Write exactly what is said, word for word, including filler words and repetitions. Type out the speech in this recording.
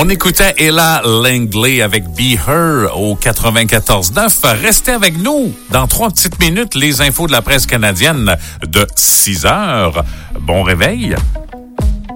On écoutait Ella Langley avec Be Her au quatre-vingt-quatorze neuf. Restez avec nous. Dans trois petites minutes, les infos de la presse canadienne de six heures. Bon réveil.